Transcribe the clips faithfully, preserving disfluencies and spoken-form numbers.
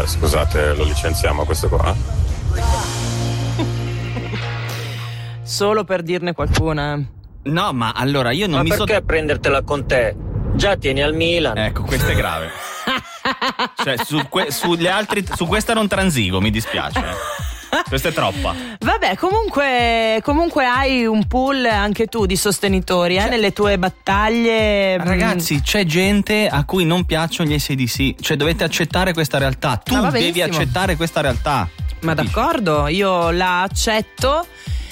scusate, lo licenziamo questo qua? Solo per dirne qualcuna. No, ma allora io non ma mi so... perché so... prendertela con te? Già tieni al Milan. Ecco, questo è grave. Cioè, su, que- sulle altre, su questa non transigo, mi dispiace. Eh. Questa è troppa. Vabbè, comunque comunque hai un pool anche tu di sostenitori eh, nelle tue battaglie. Ragazzi, c'è gente a cui non piacciono gli A C D C. Cioè, dovete accettare questa realtà. Tu no, devi accettare questa realtà. Ma d'accordo, io la accetto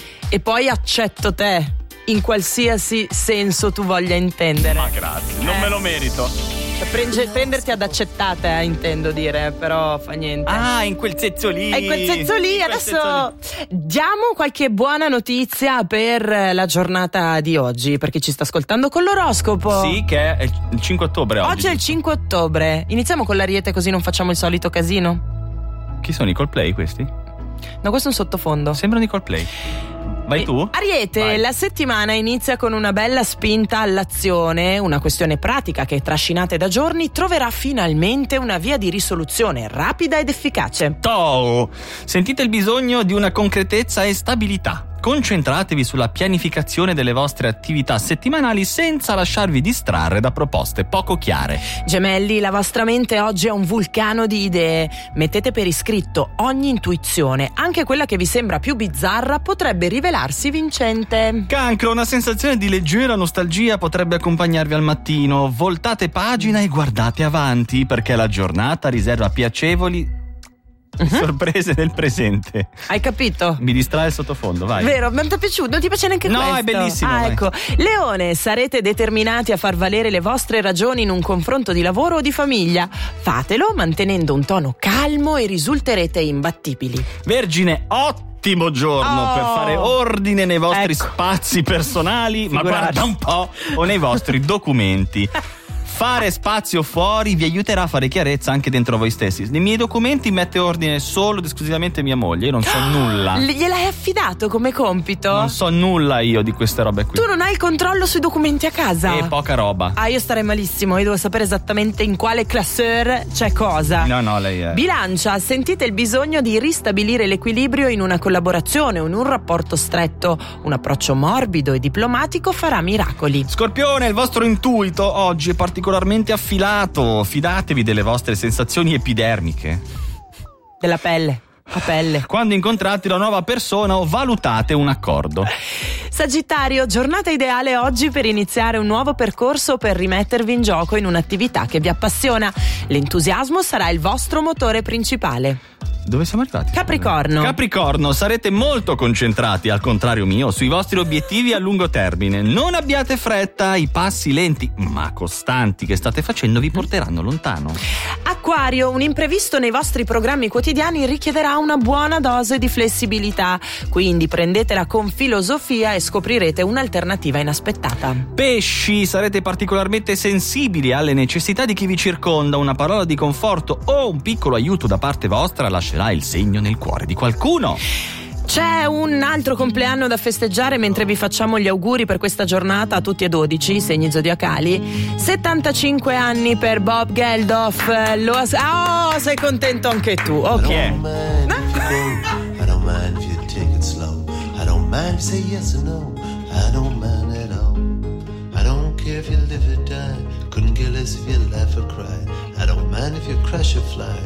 e poi accetto te, in qualsiasi senso tu voglia intendere. Ma grazie, non eh. me lo merito. Prende, prenderti ad accettata, eh, intendo dire, però fa niente. Ah, in quel senso lì. In quel senso lì. In Adesso senso lì. Diamo qualche buona notizia per la giornata di oggi, per chi ci sta ascoltando con l'oroscopo. Sì, che è il cinque ottobre oggi. Oggi è il cinque ottobre. Iniziamo con l'Ariete, così non facciamo il solito casino. Chi sono i Coldplay questi? No, questo è un sottofondo. Sembrano i Coldplay. Vai tu? Ariete, Vai. La settimana inizia con una bella spinta all'azione. Una questione pratica che, trascinate da giorni, troverà finalmente una via di risoluzione rapida ed efficace. Toro, sentite il bisogno di una concretezza e stabilità. Concentratevi sulla pianificazione delle vostre attività settimanali senza lasciarvi distrarre da proposte poco chiare. Gemelli, la vostra mente oggi è un vulcano di idee. Mettete per iscritto ogni intuizione, anche quella che vi sembra più bizzarra potrebbe rivelarsi vincente. Cancro, una sensazione di leggera nostalgia potrebbe accompagnarvi al mattino. Voltate pagina e guardate avanti, perché la giornata riserva piacevoli Uh-huh. sorprese nel presente. Hai capito? Mi distrae il sottofondo, vai. Vero, non ti è piaciuto? Non ti piace neanche no, questo? No, è bellissimo. Ah, ecco. Leone, sarete determinati a far valere le vostre ragioni in un confronto di lavoro o di famiglia. Fatelo mantenendo un tono calmo e risulterete imbattibili. Vergine, ottimo giorno oh. per fare ordine nei vostri ecco. spazi personali, Figurati. ma guarda un po', o nei vostri documenti. Fare spazio fuori vi aiuterà a fare chiarezza anche dentro voi stessi. Nei miei documenti mette ordine solo ed esclusivamente mia moglie. Io non so nulla. Gliel'hai affidato come compito? Non so nulla io di queste robe qui. Tu non hai il controllo sui documenti a casa? E poca roba. Ah, io starei malissimo. Io devo sapere esattamente in quale classeur c'è cosa. No, no, lei è. Bilancia, sentite il bisogno di ristabilire l'equilibrio in una collaborazione o in un rapporto stretto. Un approccio morbido e diplomatico farà miracoli. Scorpione, il vostro intuito oggi è particolarmente affilato. Fidatevi delle vostre sensazioni epidermiche. Della pelle. La pelle. Quando incontrate una nuova persona o valutate un accordo. Sagittario, giornata ideale oggi per iniziare un nuovo percorso o per rimettervi in gioco in un'attività che vi appassiona. L'entusiasmo sarà il vostro motore principale. Dove siamo arrivati? Capricorno. Capricorno, sarete molto concentrati, al contrario mio, sui vostri obiettivi a lungo termine. Non abbiate fretta, i passi lenti ma costanti che state facendo vi porteranno lontano. Acquario, un imprevisto nei vostri programmi quotidiani richiederà una buona dose di flessibilità, quindi prendetela con filosofia e scoprirete un'alternativa inaspettata. Pesci, sarete particolarmente sensibili alle necessità di chi vi circonda. Una parola di conforto o un piccolo aiuto da parte vostra lascerà il segno nel cuore di qualcuno. C'è un altro compleanno da festeggiare mentre vi facciamo gli auguri per questa giornata a tutti e dodici segni zodiacali. settantacinque anni per Bob Geldof. Lo as- oh, sei contento anche tu? Ok. I don't mind if you take it slow. I don't mind if you say yes or no. I don't mind at all. I don't care if you live or die. Couldn't care less if you laugh or cry. I don't mind if you crash or fly.